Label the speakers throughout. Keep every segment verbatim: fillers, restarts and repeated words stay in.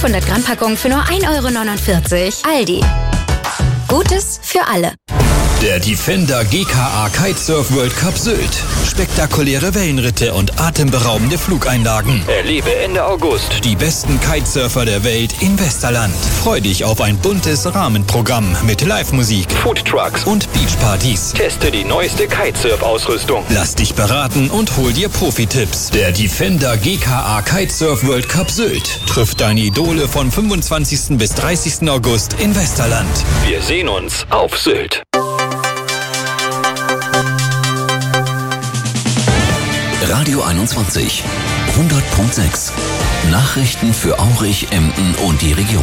Speaker 1: fünfhundert Gramm Packung für nur ein Euro neunundvierzig. Aldi. Gutes für alle.
Speaker 2: Der Defender G K A Kitesurf World Cup Sylt. Spektakuläre Wellenritte und atemberaubende Flugeinlagen. Erlebe Ende August die besten Kitesurfer der Welt in Westerland. Freu dich auf ein buntes Rahmenprogramm mit Live-Musik, Foodtrucks und Beachpartys. Teste die neueste Kitesurf-Ausrüstung. Lass dich beraten und hol dir Profi-Tipps. Der Defender G K A Kitesurf World Cup Sylt trifft deine Idole von fünfundzwanzigsten bis dreißigsten August in Westerland. Wir sehen uns auf Sylt.
Speaker 3: Radio einundzwanzig, hundert Komma sechs. Nachrichten für Aurich, Emden und die Region.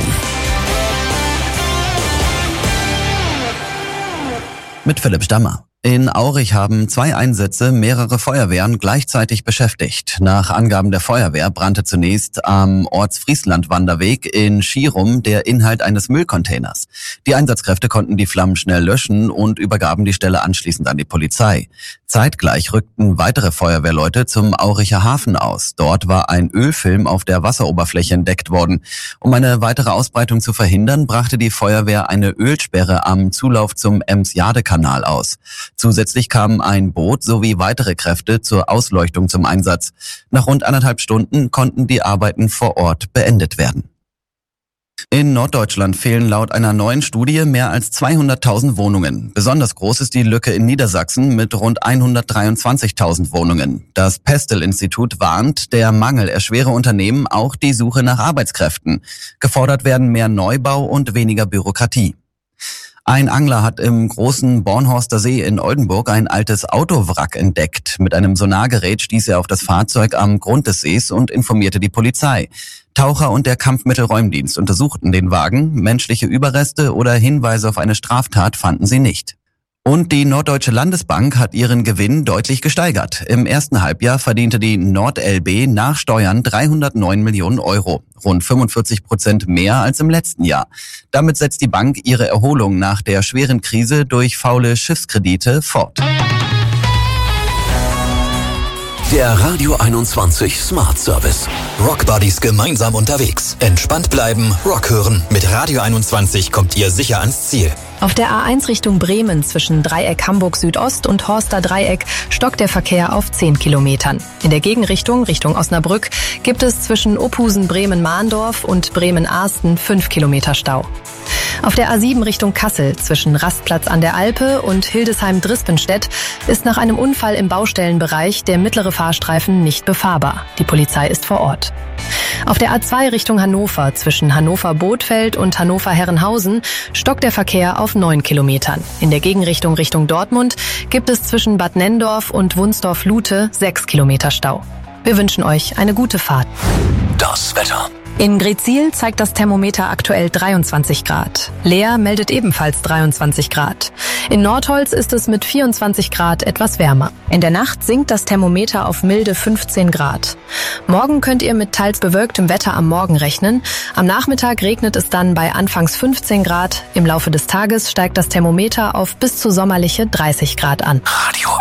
Speaker 4: Mit Philipp Stammer. In Aurich haben zwei Einsätze mehrere Feuerwehren gleichzeitig beschäftigt. Nach Angaben der Feuerwehr brannte zunächst am Ortsfriesland-Wanderweg in Schierum der Inhalt eines Müllcontainers. Die Einsatzkräfte konnten die Flammen schnell löschen und übergaben die Stelle anschließend an die Polizei. Zeitgleich rückten weitere Feuerwehrleute zum Auricher Hafen aus. Dort war ein Ölfilm auf der Wasseroberfläche entdeckt worden. Um eine weitere Ausbreitung zu verhindern, brachte die Feuerwehr eine Ölsperre am Zulauf zum Ems-Jade-Kanal aus. Zusätzlich kamen ein Boot sowie weitere Kräfte zur Ausleuchtung zum Einsatz. Nach rund anderthalb Stunden konnten die Arbeiten vor Ort beendet werden. In Norddeutschland fehlen laut einer neuen Studie mehr als zweihunderttausend Wohnungen. Besonders groß ist die Lücke in Niedersachsen mit rund hundertdreiundzwanzigtausend Wohnungen. Das Pestel-Institut warnt, der Mangel erschwere Unternehmen auch die Suche nach Arbeitskräften. Gefordert werden mehr Neubau und weniger Bürokratie. Ein Angler hat im großen Bornhorster See in Oldenburg ein altes Autowrack entdeckt. Mit einem Sonargerät stieß er auf das Fahrzeug am Grund des Sees und informierte die Polizei. Taucher und der Kampfmittelräumdienst untersuchten den Wagen. Menschliche Überreste oder Hinweise auf eine Straftat fanden sie nicht. Und die Norddeutsche Landesbank hat ihren Gewinn deutlich gesteigert. Im ersten Halbjahr verdiente die NordLB nach Steuern dreihundertneun Millionen Euro, rund fünfundvierzig Prozent mehr als im letzten Jahr. Damit setzt die Bank ihre Erholung nach der schweren Krise durch faule Schiffskredite fort.
Speaker 3: Der Radio einundzwanzig Smart Service.
Speaker 2: Rock Buddies gemeinsam unterwegs. Entspannt bleiben, Rock hören. Mit Radio einundzwanzig kommt ihr sicher ans Ziel.
Speaker 5: Auf der A eins Richtung Bremen zwischen Dreieck Hamburg Südost und Horster Dreieck stockt der Verkehr auf zehn Kilometern. In der Gegenrichtung, Richtung Osnabrück, gibt es zwischen Ophusen Bremen-Mahndorf und Bremen-Ahsten fünf Kilometer Stau. Auf der A sieben Richtung Kassel zwischen Rastplatz an der Alpe und Hildesheim-Drispenstedt ist nach einem Unfall im Baustellenbereich der mittlere Fahrstreifen nicht befahrbar. Die Polizei ist vor Ort. Auf der A zwei Richtung Hannover zwischen Hannover-Bothfeld und Hannover-Herrenhausen stockt der Verkehr auf neun Kilometern. In der Gegenrichtung Richtung Dortmund gibt es zwischen Bad Nenndorf und Wunsdorf-Lute sechs Kilometer Stau. Wir wünschen euch eine gute Fahrt.
Speaker 3: Das Wetter.
Speaker 5: In Greetsiel zeigt das Thermometer aktuell dreiundzwanzig Grad. Leer meldet ebenfalls dreiundzwanzig Grad. In Nordholz ist es mit vierundzwanzig Grad etwas wärmer. In der Nacht sinkt das Thermometer auf milde fünfzehn Grad. Morgen könnt ihr mit teils bewölktem Wetter am Morgen rechnen. Am Nachmittag regnet es dann bei anfangs fünfzehn Grad. Im Laufe des Tages steigt das Thermometer auf bis zu sommerliche dreißig Grad an.
Speaker 3: Radio